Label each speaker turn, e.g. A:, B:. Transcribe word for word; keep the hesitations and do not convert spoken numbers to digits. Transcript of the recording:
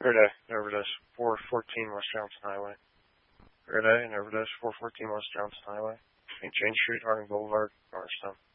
A: Third A, Overdose, four fourteen West Johnson Highway. Third A, and Overdose, four fourteen West Johnson Highway. Between Jane Street, Harding Boulevard, Norristown.